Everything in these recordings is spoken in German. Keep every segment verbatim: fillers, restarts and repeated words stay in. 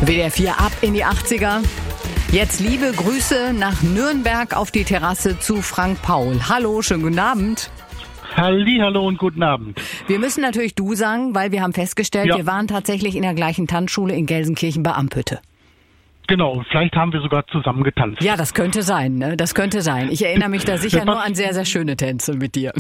W D R vier ab in die achtziger. Jetzt liebe Grüße nach Nürnberg auf die Terrasse zu Frank Paul. Hallo, schönen guten Abend. Hallihallo und guten Abend. Wir müssen natürlich du sagen, weil wir haben festgestellt, Ja. wir waren tatsächlich in der gleichen Tanzschule in Gelsenkirchen bei Ampütte. Genau, vielleicht haben wir sogar zusammen getanzt. Ja, das könnte sein, ne? Das könnte sein. Ich erinnere mich da sicher Das nur war- an sehr, sehr schöne Tänze mit dir.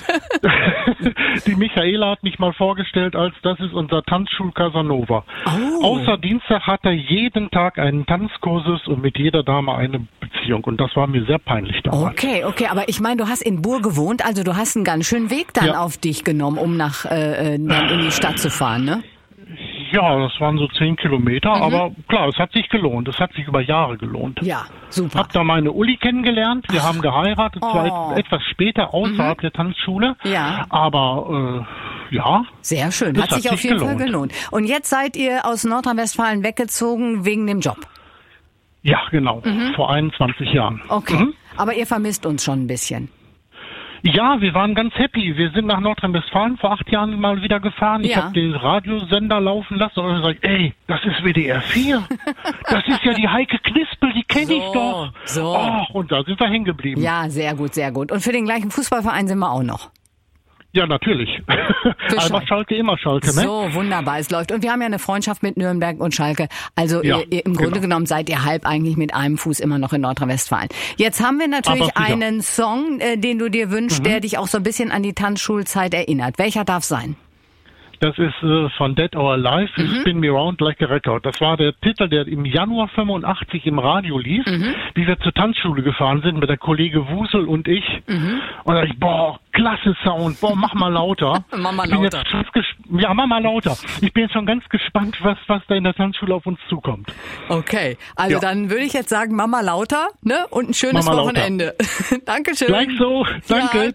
Die Michaela hat mich mal vorgestellt als, das ist unser Tanzschul Casanova. Oh. Außer Dienstag hat er jeden Tag einen Tanzkursus und mit jeder Dame eine Beziehung. Und das war mir sehr peinlich damals. Okay, okay, aber ich meine, du hast in Buhr gewohnt, also du hast einen ganz schönen Weg dann Ja. auf dich genommen, um nach äh, äh, dann in die Stadt zu fahren, ne? Ja, das waren so zehn Kilometer, aber klar, es hat sich gelohnt. Es hat sich über Jahre gelohnt. Ja, super. Hab da meine Uli kennengelernt. Wir haben geheiratet, Oh. zwar et- etwas später außerhalb der Tanzschule. Ja. Aber äh, ja, Sehr schön, Das hat sich hat auf sich jeden Fall gelohnt. gelohnt. Und jetzt seid ihr aus Nordrhein-Westfalen weggezogen wegen dem Job. ja, genau. Vor einundzwanzig Jahren. Okay, Mhm. aber ihr vermisst uns schon ein bisschen. Ja, wir waren ganz happy. Wir sind nach Nordrhein-Westfalen vor acht Jahren mal wieder gefahren. Ich Ja. habe den Radiosender laufen lassen und gesagt, ey, das ist W D R vier. Das ist ja die Heike Knispel, die kenne ich So, doch. so. Oh, und da sind wir hängen geblieben. Ja, sehr gut, sehr gut. Und für den gleichen Fußballverein sind wir auch noch. Ja, natürlich. Für Einmal Schalke. Schalke, immer Schalke, ne? So, wunderbar, es läuft. Und wir haben ja eine Freundschaft mit Nürnberg und Schalke. Also Ja, ihr, ihr, im Grunde genau. genommen seid ihr halb eigentlich mit einem Fuß immer noch in Nordrhein-Westfalen. Jetzt haben wir natürlich Aber sicher. einen Song, äh, den du dir wünschst, der dich auch so ein bisschen an die Tanzschulzeit erinnert. Welcher darf sein? Das ist äh, von Dead or Alive, Mhm. Spin Me Round Like a Record. Das war der Titel, der im Januar fünfundachtzig im Radio lief, Mhm. wie wir zur Tanzschule gefahren sind mit der Kollege Wusel und ich. Mhm. Und da dachte ich, boah, klasse Sound, boah, mach mal lauter. Mach mal Ich bin lauter. Jetzt ganz ges- ja, mach mal lauter. Ich bin jetzt schon ganz gespannt, was, was da in der Tanzschule auf uns zukommt. Okay, also Ja. dann würde ich jetzt sagen, Mama lauter, ne? Und ein schönes Mama lauter. Wochenende. Dankeschön. Gleich so, danke. Ja,